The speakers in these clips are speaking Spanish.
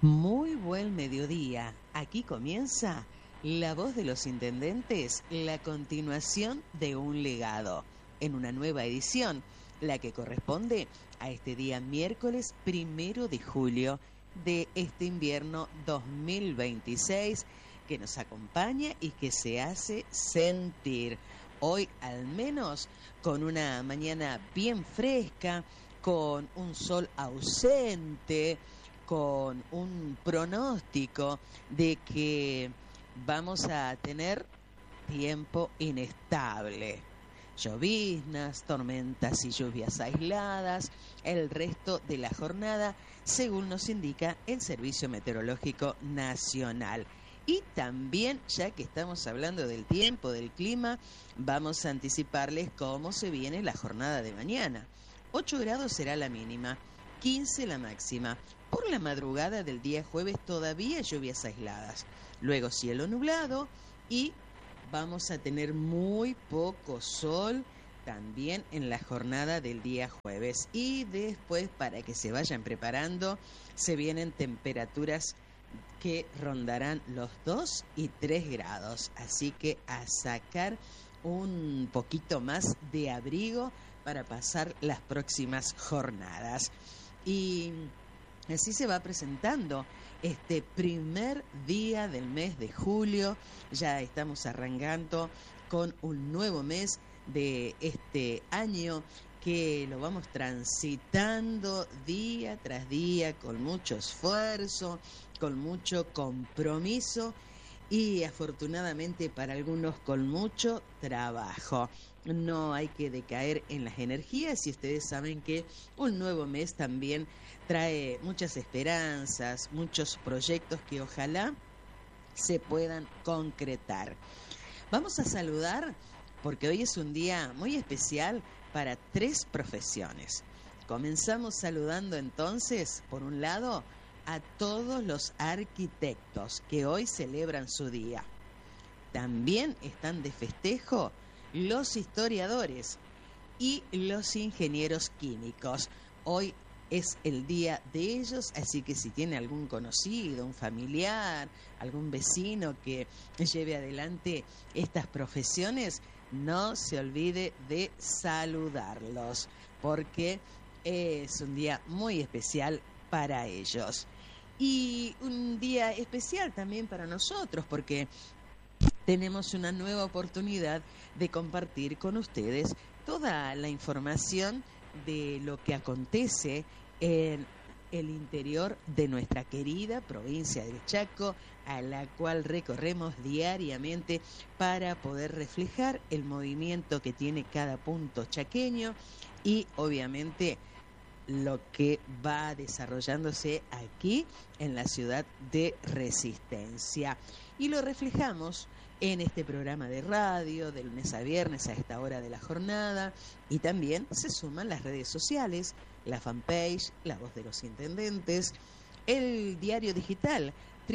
Muy buen mediodía. Aquí comienza La Voz de los Intendentes, la continuación de un legado, en una nueva edición, la que corresponde a este día miércoles 1 de julio de este invierno 2026, que nos acompaña y que se hace sentir. Hoy al menos con una mañana bien fresca, con un sol ausente, con un pronóstico de que vamos a tener tiempo inestable. Lloviznas, tormentas y lluvias aisladas, el resto de la jornada, según nos indica el Servicio Meteorológico Nacional. Y también, ya que estamos hablando del tiempo, del clima, vamos a anticiparles cómo se viene la jornada de mañana. 8 grados será la mínima, 15 la máxima. Por la madrugada del día jueves todavía lluvias aisladas. Luego cielo nublado y vamos a tener muy poco sol también en la jornada del día jueves. Y después, para que se vayan preparando, se vienen temperaturas que rondarán los 2 y 3 grados. Así que a sacar un poquito más de abrigo para pasar las próximas jornadas. Y así se va presentando este primer día del mes de julio. Ya estamos arrancando con un nuevo mes de este año que lo vamos transitando día tras día con mucho esfuerzo, con mucho compromiso y afortunadamente para algunos con mucho trabajo. No hay que decaer en las energías y ustedes saben que un nuevo mes también trae muchas esperanzas, muchos proyectos que ojalá se puedan concretar. Vamos a saludar porque hoy es un día muy especial para 3 profesiones. Comenzamos saludando entonces, por un lado, a todos los arquitectos que hoy celebran su día. También están de festejo los historiadores y los ingenieros químicos. Hoy es el día de ellos, así que si tiene algún conocido, un familiar, algún vecino que lleve adelante estas profesiones, no se olvide de saludarlos, porque es un día muy especial para ellos. Y un día especial también para nosotros, porque tenemos una nueva oportunidad de compartir con ustedes toda la información de lo que acontece en el interior de nuestra querida provincia del Chaco, a la cual recorremos diariamente para poder reflejar el movimiento que tiene cada punto chaqueño y obviamente lo que va desarrollándose aquí en la ciudad de Resistencia. Y lo reflejamos en este programa de radio, de lunes a viernes a esta hora de la jornada, y también se suman las redes sociales, la fanpage, La Voz de los Intendentes, el diario digital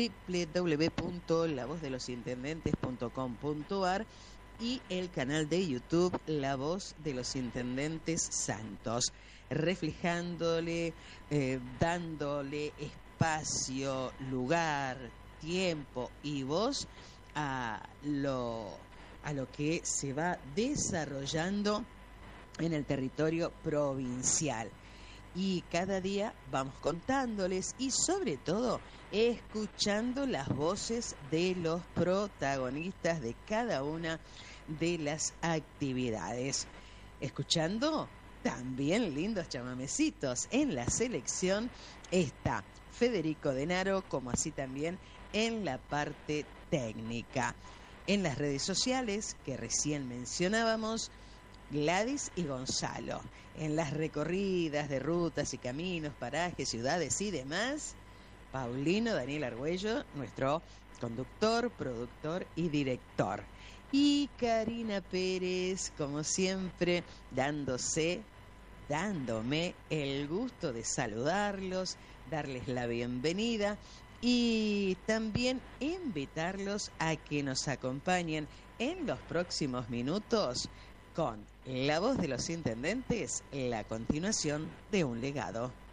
www.lavozdelosintendentes.com.ar y el canal de YouTube La Voz de los Intendentes Santos, reflejándole, dándole espacio, lugar, tiempo y voz a lo que se va desarrollando en el territorio provincial. Y cada día vamos contándoles y sobre todo escuchando las voces de los protagonistas de cada una de las actividades. Escuchando también lindos chamamecitos. En la selección está Federico Denaro, como así también en la parte técnica. En las redes sociales que recién mencionábamos, Gladys y Gonzalo. En las recorridas de rutas y caminos, parajes, ciudades y demás, Paulino Daniel Argüello, nuestro conductor, productor y director. Y Karina Pérez, como siempre, dándome el gusto de saludarlos, darles la bienvenida y también invitarlos a que nos acompañen en los próximos minutos con La Voz de los Intendentes, la continuación de un legado.